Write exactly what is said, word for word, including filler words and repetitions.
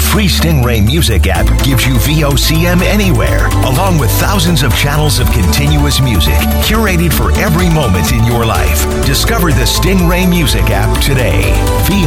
free Stingray Music app gives you V O C M anywhere, along with thousands of channels of continuous music curated for every moment in your life. Discover the Stingray Music app today. V